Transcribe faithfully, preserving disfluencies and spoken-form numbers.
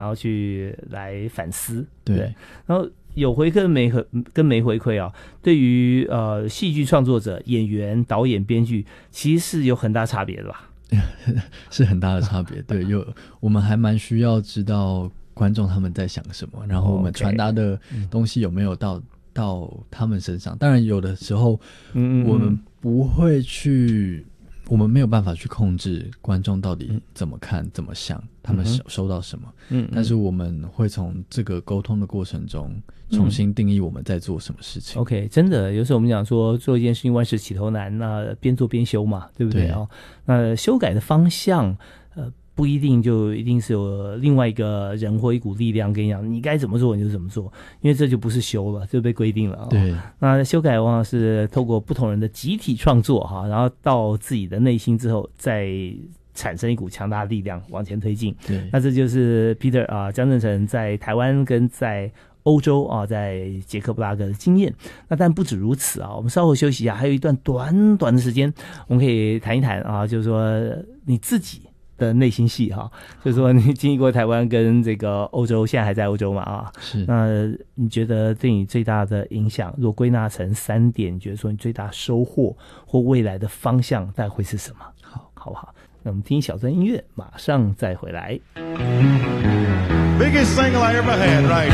然后去来反思， 对， 对，然后有回馈没回跟没回馈啊，对于呃戏剧创作者、演员、导演、编剧，其实是有很大差别的吧？ 是很大的差别。对，有我们还蛮需要知道观众他们在想什么，然后我们传达的东西有没有到、嗯、到他们身上。当然有的时候嗯我们不会去，我们没有办法去控制观众到底怎么看、怎么想，他们收到什么。嗯，但是我们会从这个沟通的过程中重新定义我们在做什么事情。 嗯、OK， 真的，有时候我们讲说做一件事情万事起头难，那边做边修嘛，对不对啊、哦？那修改的方向，呃。不一定就一定是有另外一个人或一股力量跟你讲，你该怎么做你就怎么做，因为这就不是修了，就被规定了、哦。 对， 那修改往往是透过不同人的集体创作哈，然后到自己的内心之后，再产生一股强大的力量往前推进。 对， 那这就是 Peter 啊，江振诚在台湾跟在欧洲啊，在捷克布拉格的经验。那但不止如此啊，我们稍后休息一下，还有一段短短的时间，我们可以谈一谈啊，就是说你自己的内心戏哈，就是说你经历过台湾跟这个欧洲，现在还在欧洲嘛啊？ 是。那你觉得对你最大的影响，如果归纳成三点，你觉得说你最大收获或未来的方向大概会是什么？好，好不好？那我们听一小段音乐，马上再回来。Biggest single I ever had, right?